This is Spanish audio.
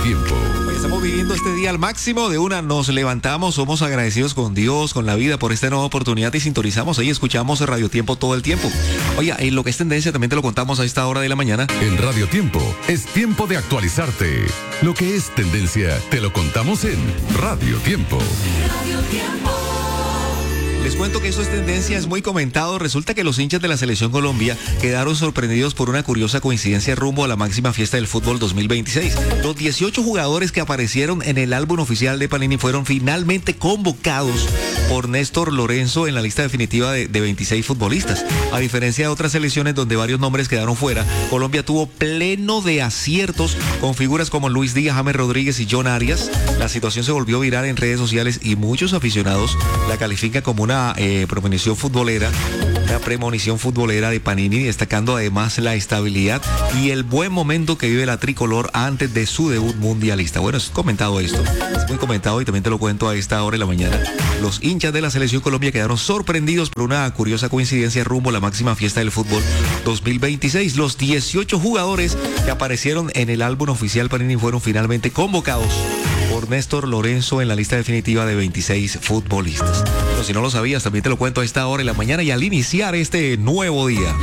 Tiempo. Estamos viviendo este día al máximo. De una nos levantamos, somos agradecidos con Dios, con la vida por esta nueva oportunidad y sintonizamos ahí, escuchamos Radio Tiempo todo el tiempo. Oye, en lo que es tendencia también te lo contamos a esta hora de la mañana. En Radio Tiempo es tiempo de actualizarte. Lo que es tendencia te lo contamos en Radio Tiempo. Radio Tiempo. Les cuento que eso es tendencia, es muy comentado. Resulta que los hinchas de la Selección Colombia quedaron sorprendidos por una curiosa coincidencia rumbo a la máxima fiesta del fútbol 2026. Los 18 jugadores que aparecieron en el álbum oficial de Panini fueron finalmente convocados por Néstor Lorenzo en la lista definitiva de 26 futbolistas. A diferencia de otras selecciones donde varios nombres quedaron fuera, Colombia tuvo pleno de aciertos con figuras como Luis Díaz, James Rodríguez y John Arias. La situación se volvió viral en redes sociales y muchos aficionados la califican como una premonición futbolera de Panini, destacando además la estabilidad y el buen momento que vive la tricolor antes de su debut mundialista. Bueno, es comentado esto, es muy comentado y también te lo cuento a esta hora de la mañana. Los hinchas de la Selección Colombia quedaron sorprendidos por una curiosa coincidencia rumbo a la máxima fiesta del fútbol 2026. Los 18 jugadores que aparecieron en el álbum oficial Panini fueron finalmente convocados por Néstor Lorenzo en la lista definitiva de 26 futbolistas. Pero si no lo sabías, también te lo cuento a esta hora de la mañana y al iniciar este nuevo día.